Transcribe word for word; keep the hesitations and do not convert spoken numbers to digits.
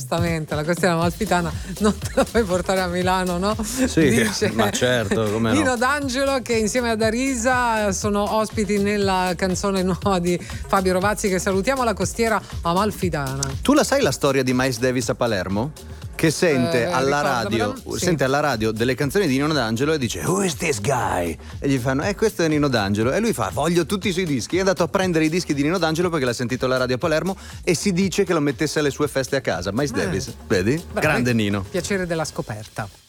giustamente la costiera amalfitana non te la puoi portare a Milano, no? Sì, Dice ma certo, come Nino no. D'Angelo, che insieme ad Arisa sono ospiti nella canzone nuova di Fabio Rovazzi, che salutiamo, la costiera amalfitana. Tu la sai la storia di Miles Davis a Palermo? Che sente, Eh, alla radio, sì. sente alla radio delle canzoni di Nino D'Angelo e dice "Who is this guy?" E gli fanno "Eh, questo è Nino D'Angelo". E lui fa "Voglio tutti i suoi dischi". È andato a prendere i dischi di Nino D'Angelo perché l'ha sentito alla radio a Palermo e si dice che lo mettesse alle sue feste a casa. Miles Eh. Davis, vedi? Beh, Grande Nino. Piacere della scoperta.